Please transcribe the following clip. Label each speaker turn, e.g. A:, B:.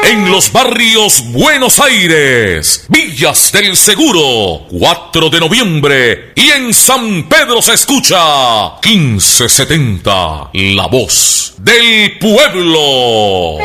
A: En los barrios Buenos Aires, Villas del Seguro, 4 de noviembre. Y en San Pedro se escucha 1570, la voz del pueblo.